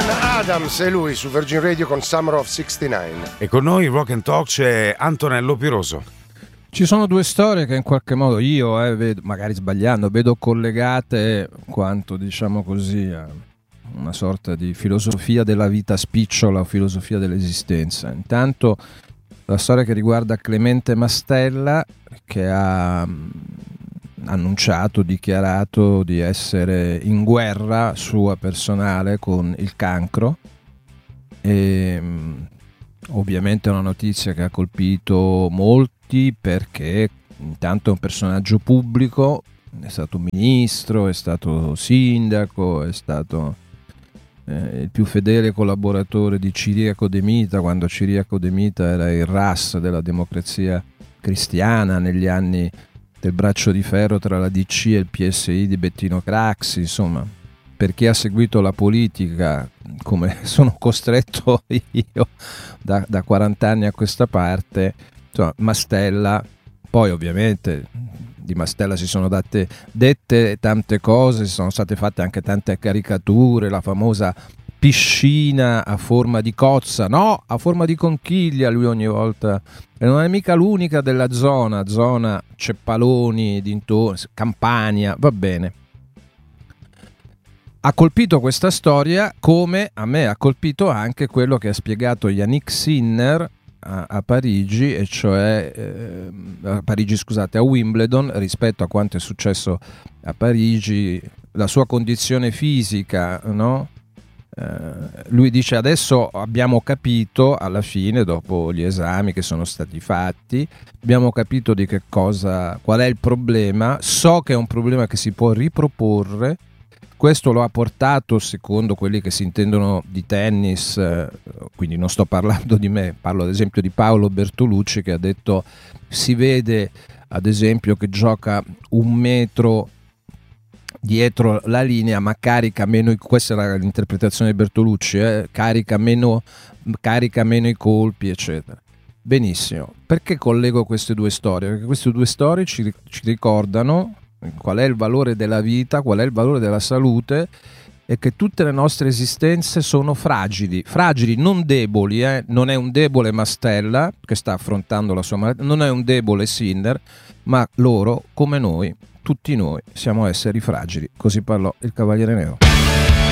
Adams è lui su Virgin Radio con Summer of 69. E con noi in Rock and Talk c'è Antonello Piroso. Ci sono due storie che in qualche modo io, vedo, magari sbagliando, vedo collegate quanto, diciamo così, a una sorta di filosofia della vita spicciola o filosofia dell'esistenza. Intanto la storia che riguarda Clemente Mastella, che ha annunciato, dichiarato di essere in guerra sua personale con il cancro, e ovviamente è una notizia che ha colpito molti perché intanto è un personaggio pubblico, è stato ministro, è stato sindaco, è stato il più fedele collaboratore di Ciriaco De Mita, quando Ciriaco De Mita era il RAS della Democrazia Cristiana negli anni del braccio di ferro tra la DC e il PSI di Bettino Craxi. Insomma, per chi ha seguito la politica come sono costretto io da 40 anni a questa parte, insomma, Mastella, poi ovviamente di Mastella si sono dette tante cose, si sono state fatte anche tante caricature, la famosa piscina a forma di cozza, no, a forma di conchiglia, lui ogni volta, e non è mica l'unica della zona Ceppaloni, dintorni, Campania, va bene. Ha colpito questa storia come a me ha colpito anche quello che ha spiegato Yannick Sinner a Parigi, e cioè a Wimbledon, rispetto a quanto è successo a Parigi, la sua condizione fisica, no? Lui dice: adesso abbiamo capito, alla fine, dopo gli esami che sono stati fatti, abbiamo capito di che cosa, qual è il problema, so che è un problema che si può riproporre. Questo lo ha portato, secondo quelli che si intendono di tennis, quindi non sto parlando di me, parlo ad esempio di Paolo Bertolucci, che ha detto: si vede ad esempio che gioca un metro dietro la linea, ma carica meno, questa era l'interpretazione di Bertolucci, carica meno i colpi, eccetera. Benissimo. Perché collego queste due storie? Perché queste due storie ci ricordano qual è il valore della vita, qual è il valore della salute, e che tutte le nostre esistenze sono fragili, non deboli, non è un debole Mastella che sta affrontando la sua malattia, non è un debole Sinner, ma loro, come noi, tutti noi, siamo esseri fragili. Così parlò il Cavaliere Nero.